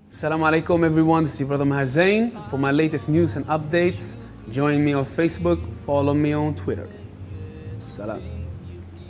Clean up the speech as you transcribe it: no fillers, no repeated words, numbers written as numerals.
Assalamu alaikum everyone, this is your brother Maher Zain. For my latest news and updates, join me on Facebook, follow me on Twitter. Salam.